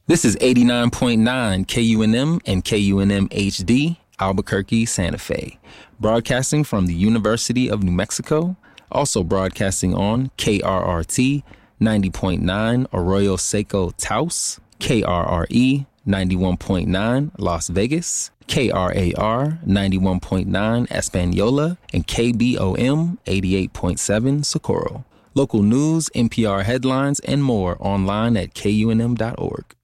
This is 89.9 KUNM and KUNM HD, Albuquerque, Santa Fe. Broadcasting from the University of New Mexico. Also broadcasting on KRRT 90.9 Arroyo Seco Taos, KRRE 91.9 Las Vegas, KRAR 91.9 Española, and KBOM 88.7 Socorro. Local news, NPR headlines, and more online at KUNM.org.